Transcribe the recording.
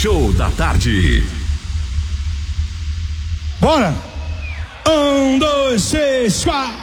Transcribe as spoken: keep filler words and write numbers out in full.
Show da tarde. Bora! Um, dois, três, quatro.